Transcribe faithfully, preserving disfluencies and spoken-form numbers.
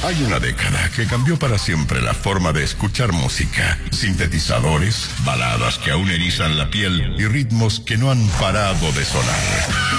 Hay una década que cambió para siempre la forma de escuchar música. Sintetizadores, baladas que aún erizan la piel y ritmos que no han parado de sonar.